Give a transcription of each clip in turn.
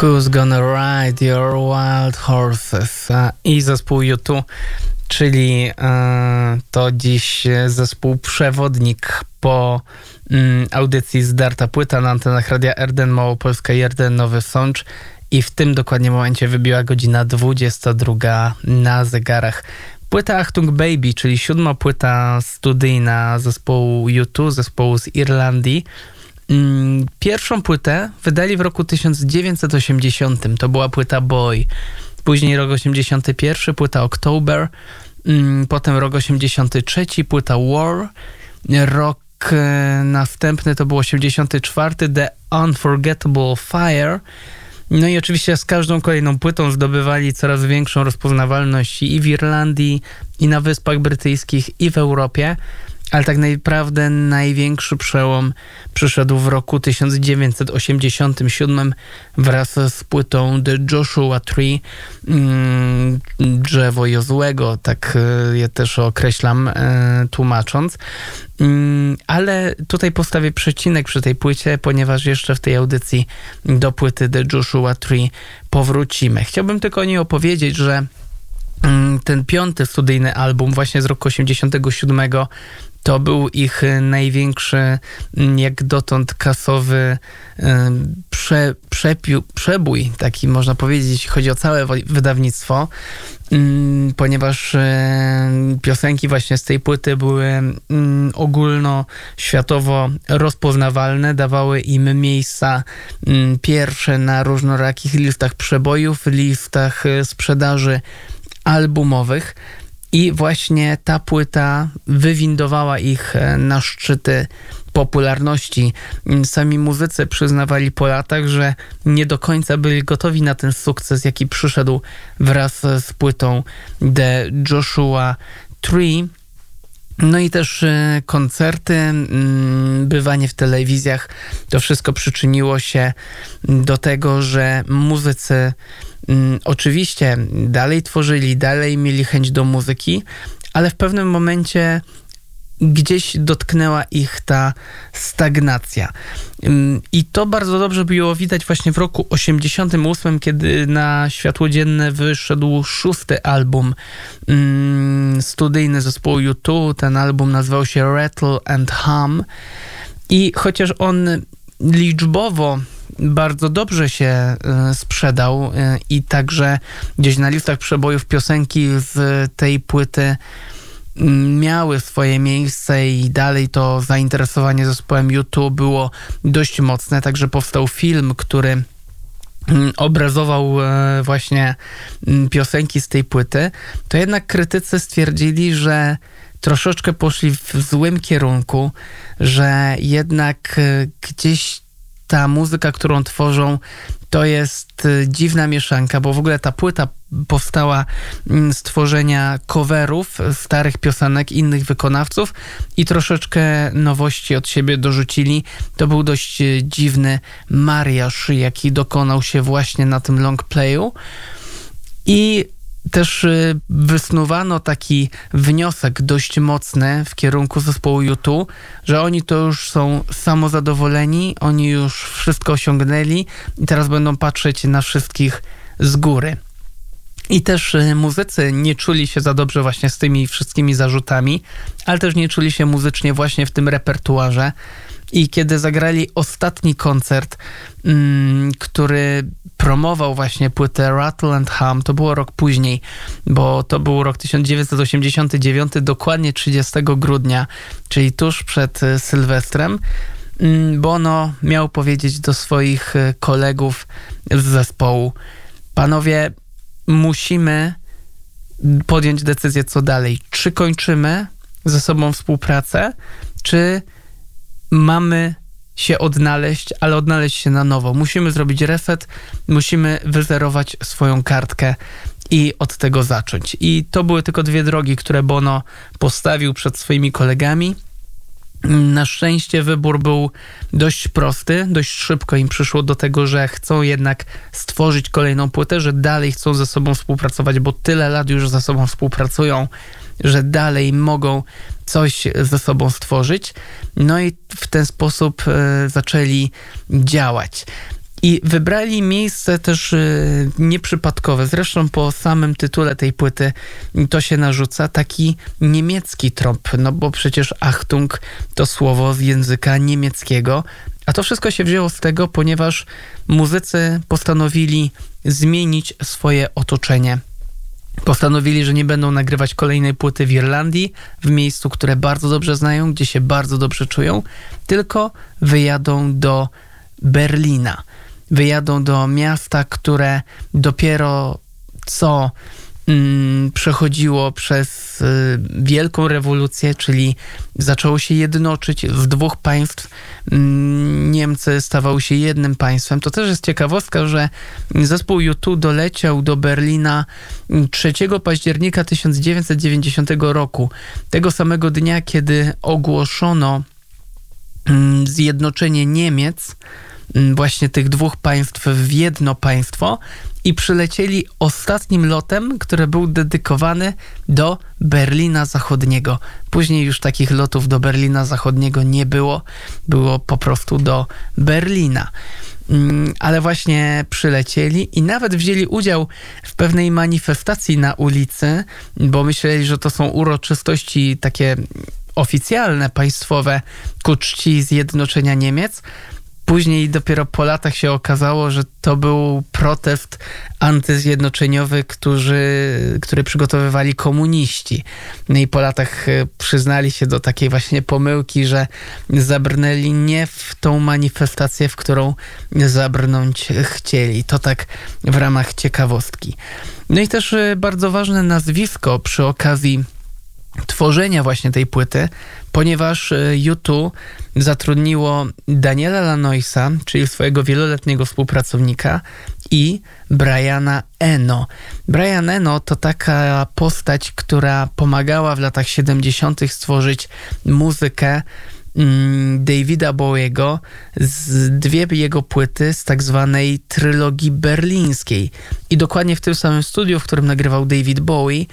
Who's Gonna Ride Your Wild Horses i zespół U2, czyli to dziś zespół przewodnik po audycji Zdarta Płyta na antenach Radia RDN Małopolska i RDN Nowy Sącz i w tym dokładnie momencie wybiła godzina 22 na zegarach. Płyta Achtung Baby, czyli 7. płyta studyjna zespołu U2, zespołu z Irlandii. Pierwszą płytę wydali w roku 1980. To była płyta Boy. Później rok 81, płyta October. Potem rok 83, płyta War. Rok następny to był 84, The Unforgettable Fire. No i oczywiście z każdą kolejną płytą zdobywali coraz większą rozpoznawalność i w Irlandii, i na Wyspach Brytyjskich, i w Europie. Ale tak naprawdę największy przełom przyszedł w roku 1987 wraz z płytą The Joshua Tree, drzewo Jozłego, tak je też określam tłumacząc. Ale tutaj postawię przecinek przy tej płycie, ponieważ jeszcze w tej audycji do płyty The Joshua Tree powrócimy. Chciałbym tylko o niej opowiedzieć, że ten 5. studyjny album właśnie z roku 87 to był ich największy jak dotąd kasowy przebój, taki można powiedzieć, jeśli chodzi o całe wydawnictwo, ponieważ piosenki właśnie z tej płyty były ogólnoświatowo rozpoznawalne, dawały im miejsca pierwsze na różnorakich listach przebojów, listach sprzedaży albumowych. I właśnie ta płyta wywindowała ich na szczyty popularności. Sami muzycy przyznawali po latach, że nie do końca byli gotowi na ten sukces, jaki przyszedł wraz z płytą The Joshua Tree. No i też koncerty, bywanie w telewizjach, to wszystko przyczyniło się do tego, że muzycy oczywiście dalej tworzyli, dalej mieli chęć do muzyki, ale w pewnym momencie gdzieś dotknęła ich ta stagnacja. I to bardzo dobrze było widać właśnie w roku 88, kiedy na światło dzienne wyszedł 6. album studyjny zespołu U2. Ten album nazywał się Rattle and Hum i chociaż on liczbowo bardzo dobrze się sprzedał i także gdzieś na listach przebojów piosenki z tej płyty miały swoje miejsce i dalej to zainteresowanie zespołem U2 było dość mocne, także powstał film, który obrazował właśnie piosenki z tej płyty, to jednak krytycy stwierdzili, że troszeczkę poszli w złym kierunku, że jednak gdzieś ta muzyka, którą tworzą, to jest dziwna mieszanka, bo w ogóle ta płyta powstała z tworzenia coverów starych piosenek innych wykonawców i troszeczkę nowości od siebie dorzucili. To był dość dziwny mariaż, jaki dokonał się właśnie na tym long playu. I też wysnuwano taki wniosek dość mocny w kierunku zespołu U2, że oni to już są samozadowoleni, oni już wszystko osiągnęli i teraz będą patrzeć na wszystkich z góry. I też muzycy nie czuli się za dobrze właśnie z tymi wszystkimi zarzutami, ale też nie czuli się muzycznie właśnie w tym repertuarze. I kiedy zagrali ostatni koncert, który promował właśnie płytę Rattle and Hum, to było rok później, bo to był rok 1989, dokładnie 30 grudnia, czyli tuż przed Sylwestrem, Bono miał powiedzieć do swoich kolegów z zespołu: panowie, musimy podjąć decyzję, co dalej. Czy kończymy ze sobą współpracę, czy mamy się odnaleźć, ale odnaleźć się na nowo. Musimy zrobić reset, musimy wyzerować swoją kartkę i od tego zacząć. I to były tylko 2 drogi, które Bono postawił przed swoimi kolegami. Na szczęście wybór był dość prosty, dość szybko im przyszło do tego, że chcą jednak stworzyć kolejną płytę, że dalej chcą ze sobą współpracować, bo tyle lat już ze sobą współpracują, że dalej mogą coś ze sobą stworzyć. No i w ten sposób zaczęli działać. I wybrali miejsce też nieprzypadkowe. Zresztą po samym tytule tej płyty to się narzuca, taki niemiecki trop, no bo przecież Achtung to słowo z języka niemieckiego. A to wszystko się wzięło z tego, ponieważ muzycy postanowili zmienić swoje otoczenie. Postanowili, że nie będą nagrywać kolejnej płyty w Irlandii, w miejscu, które bardzo dobrze znają, gdzie się bardzo dobrze czują, tylko wyjadą do Berlina. Wyjadą do miasta, które dopiero co przechodziło przez wielką rewolucję, czyli zaczęło się jednoczyć z dwóch państw. Niemcy stawały się jednym państwem. To też jest ciekawostka, że zespół U2 doleciał do Berlina 3 października 1990 roku. Tego samego dnia, kiedy ogłoszono zjednoczenie Niemiec, właśnie tych dwóch państw w jedno państwo, i przylecieli ostatnim lotem, który był dedykowany do Berlina Zachodniego. Później już takich lotów do Berlina Zachodniego nie było. Było po prostu do Berlina. Ale właśnie przylecieli i nawet wzięli udział w pewnej manifestacji na ulicy, bo myśleli, że to są uroczystości takie oficjalne, państwowe ku czci zjednoczenia Niemiec. Później dopiero po latach się okazało, że to był protest antyzjednoczeniowy, który przygotowywali komuniści. No i po latach przyznali się do takiej właśnie pomyłki, że zabrnęli nie w tą manifestację, w którą zabrnąć chcieli. To tak w ramach ciekawostki. No i też bardzo ważne nazwisko przy okazji tworzenia właśnie tej płyty, ponieważ U2 zatrudniło Daniela Lanoisa, czyli swojego wieloletniego współpracownika, i Briana Eno. Brian Eno to taka postać, która pomagała w latach 70. stworzyć muzykę Davida Bowiego, z dwie jego płyty z tak zwanej trylogii berlińskiej. I dokładnie w tym samym studiu, w którym nagrywał David Bowie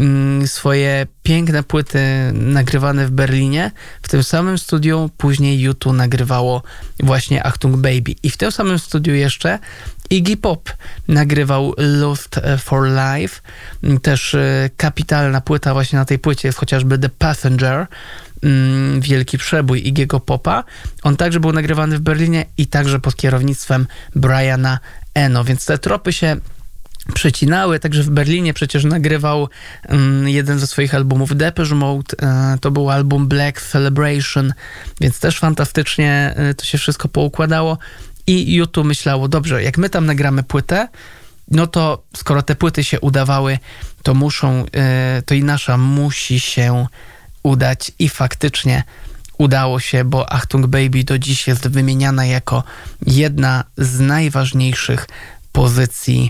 swoje piękne płyty nagrywane w Berlinie, w tym samym studiu później U2 nagrywało właśnie Achtung Baby. I w tym samym studiu jeszcze Iggy Pop nagrywał Lost for Life. Też kapitalna płyta właśnie na tej płycie jest chociażby The Passenger, wielki przebój Iggy'ego Popa. On także był nagrywany w Berlinie i także pod kierownictwem Briana Eno, więc te tropy się przecinały. Także w Berlinie przecież nagrywał jeden ze swoich albumów Depeche Mode, to był album Black Celebration, więc też fantastycznie to się wszystko poukładało i U2 myślało, dobrze, jak my tam nagramy płytę, no to skoro te płyty się udawały, to i nasza musi się udać, i faktycznie udało się, bo Achtung Baby do dziś jest wymieniana jako jedna z najważniejszych pozycji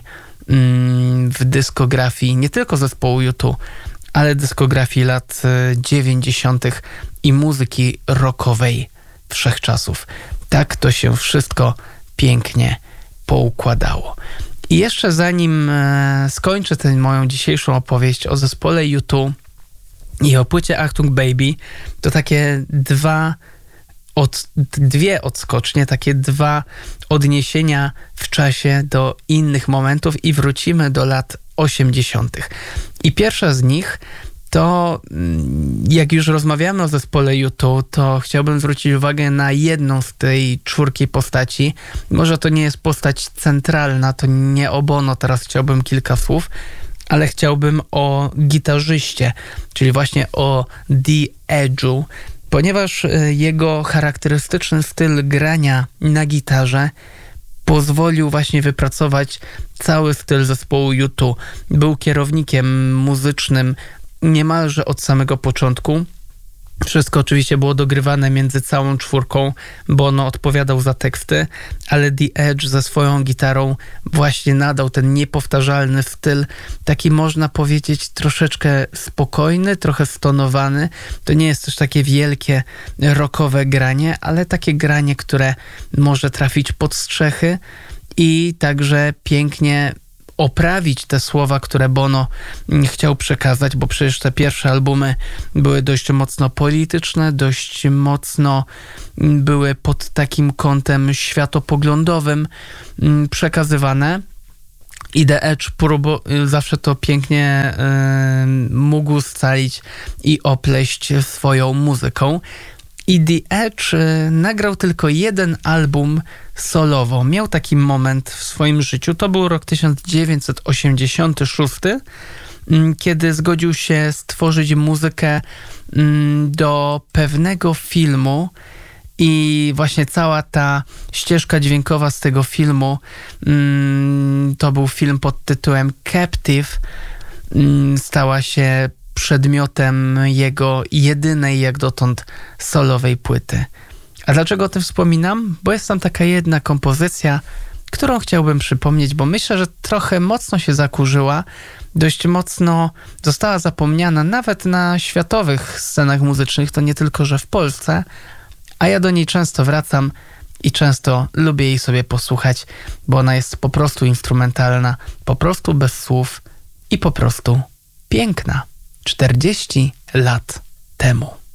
w dyskografii nie tylko zespołu U2, ale dyskografii lat 90. i muzyki rockowej wszechczasów. Tak to się wszystko pięknie poukładało. I jeszcze zanim skończę tę moją dzisiejszą opowieść o zespole U2 i o płycie Achtung Baby, to takie dwie odskocznie, takie dwa odniesienia w czasie do innych momentów i wrócimy do lat 80. I pierwsza z nich to, jak już rozmawiamy o zespole U2, to chciałbym zwrócić uwagę na jedną z tej czwórki postaci. Może to nie jest postać centralna, to nie o Bono, teraz chciałbym kilka słów, ale chciałbym o gitarzyście, czyli właśnie o The Edge'u, ponieważ jego charakterystyczny styl grania na gitarze pozwolił właśnie wypracować cały styl zespołu U2. Był kierownikiem muzycznym niemalże od samego początku. Wszystko oczywiście było dogrywane między całą czwórką, bo Bono odpowiadał za teksty, ale The Edge ze swoją gitarą właśnie nadał ten niepowtarzalny styl, taki można powiedzieć troszeczkę spokojny, trochę stonowany. To nie jest też takie wielkie rockowe granie, ale takie granie, które może trafić pod strzechy i także pięknie oprawić te słowa, które Bono chciał przekazać, bo przecież te pierwsze albumy były dość mocno polityczne, dość mocno były pod takim kątem światopoglądowym przekazywane. I The Edge zawsze to pięknie mógł scalić i opleść swoją muzyką. I The Edge nagrał tylko jeden album solowo. Miał taki moment w swoim życiu. To był rok 1986, kiedy zgodził się stworzyć muzykę do pewnego filmu. I właśnie cała ta ścieżka dźwiękowa z tego filmu, to był film pod tytułem Captive, stała się przedmiotem jego jedynej jak dotąd solowej płyty. A dlaczego o tym wspominam? Bo jest tam taka jedna kompozycja, którą chciałbym przypomnieć, bo myślę, że trochę mocno się zakurzyła, dość mocno została zapomniana nawet na światowych scenach muzycznych, to nie tylko, że w Polsce, a ja do niej często wracam i często lubię jej sobie posłuchać, bo ona jest po prostu instrumentalna, po prostu bez słów i po prostu piękna. 40 lat temu.